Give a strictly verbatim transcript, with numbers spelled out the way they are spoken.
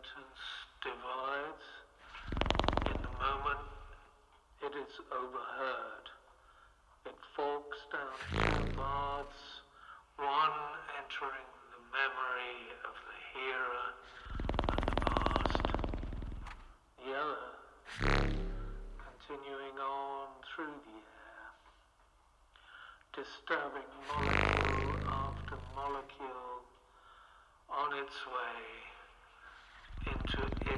sentence divides. In the moment it is overheard. It forks down two paths, one entering the memory of the hearer and the past, the other continuing on through the air, disturbing molecule after molecule on its way